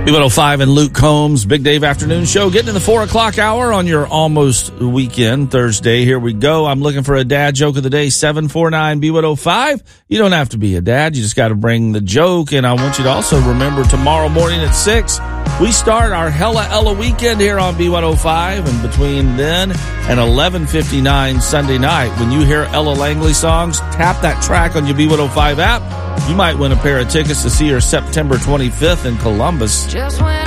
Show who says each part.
Speaker 1: B105 and Luke Combs, Big Dave Afternoon Show, getting in the 4 o'clock hour on your almost weekend, Thursday. Here we go. I'm looking for a dad joke of the day, 749 B105. You don't have to be a dad. You just got to bring the joke. And I want you to also remember tomorrow morning at 6, we start our Hella Ella weekend here on B105. And between then and 11:59 Sunday night, when you hear Ella Langley songs, tap that track on your B105 app. You might win a pair of tickets to see her September 25th in Columbus.